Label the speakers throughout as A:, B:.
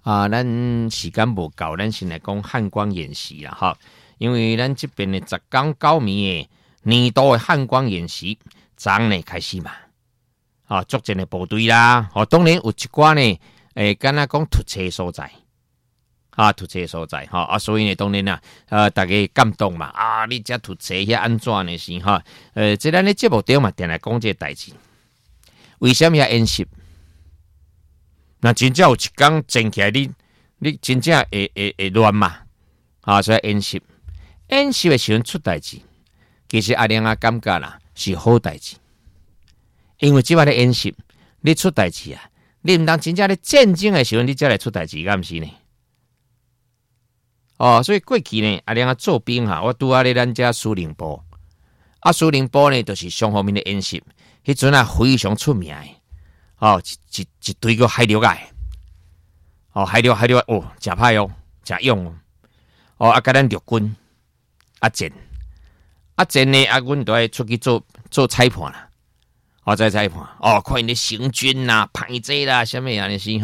A: 咱时间无够，咱先来讲汉光演习啦哈。因为咱这边的10天9暝的年度的汉光演习，昨呢开始嘛，作战的部队啦，当然有一寡呢，敢若讲突车所在，突车所在，所以呢，当然啦，大家感动嘛，你这突车遐安怎呢是哈？这咱的节目中嘛，定来讲这个代志。为什么要演习？那真正有一天整起来，你真正会乱嘛？所以演习的时阵出代志，其实阿亮感觉啦是好代志，因为即摆咧演习，你出代志啊，你唔当真正咧战争的时阵，你才来出代志，敢毋是呢？所以过去呢，阿亮做兵我拄咧咱遮司令部，司令部呢就是双方面的演习，迄阵非常出名的。一堆个海陆海陆真歹哦，真勇哦。甲咱陆军战呢，阮都爱出去做裁判啦，做裁判看因咧行军啦、排挤啦，什么安尼是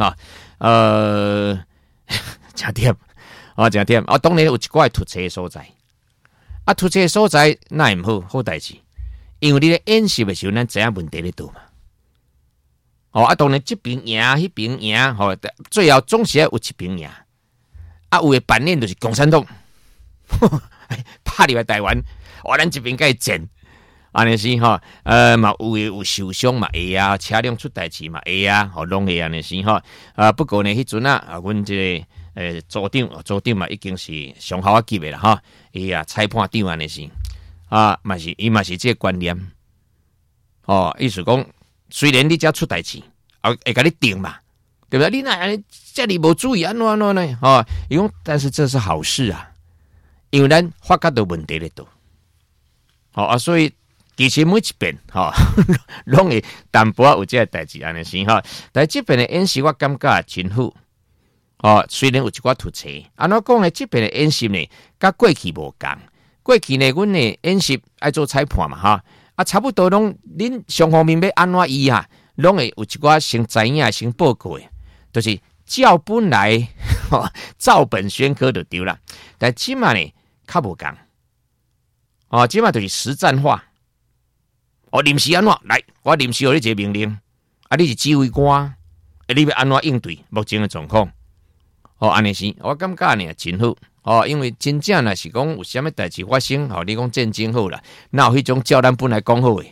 A: 真忝真忝。当然有一寡突车所在，突车所在那唔好代志，因为你咧演习的时候，咱知影问题咧倒嘛。当然这边赢，迄边赢，最后总是要有一边赢。有的版面就是共产党，拍入来台湾，咱这边该战，安尼是嘛有受伤嘛会啊，车辆出代志嘛会啊，拢会安尼是不过呢，迄阵阮这个组长嘛已经是上校级的啦裁判长安尼是伊嘛是这个观念意思讲。虽然你遮出代志，会甲你定嘛，对不对？你那这里无注意安怎呢？伊讲，但是这是好事啊，因为咱发觉到问题咧多，所以其实每一遍拢会淡薄有这个代志安尼是但这边的演习我感觉真好，虽然有一寡突车，安怎讲呢？这边的演习呢，甲过去无共，过去呢，阮的演习爱做裁判嘛差不多拢，恁双方面要安怎伊拢会有一寡先知影、先报告的，就是照本来照本宣科就对啦。但即马呢，较无共，即马就是实战化。临时安怎来？我临时有你一个命令，你是指挥官，你要安怎应对目前的状况？安尼是，我感觉呢真好。因为真正若是讲有啥物代志发生，你讲战争好啦，哪有迄种照咱本来讲好诶？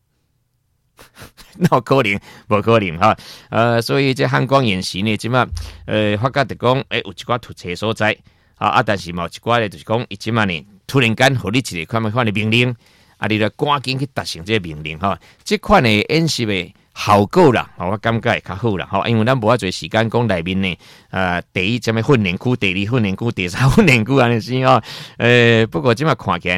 A: 哪有可能？无可能所以这汉光演习呢，即马发觉就讲，有一寡突车所在但是嘛有一寡咧，就是讲伊即马呢，突然间互你一个款的命令，你就赶紧去达成这个命令这款的演习的效果啦，我感觉会较好啦，因为咱无多时间讲内面呢，第一什么训练区、第二训练区、第三训练区安尼是不过即马看起来。